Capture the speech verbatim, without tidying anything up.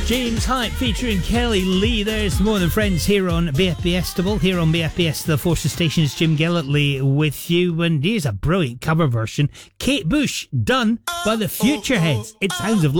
James Hype featuring Kelly Lee. There's More Than Friends here on B F B S Stable. Here on B F B S The Forces Stations, Jim Gilletly with you. And here's a brilliant cover version. Kate Bush, done by the Future Heads. It Sounds of Love.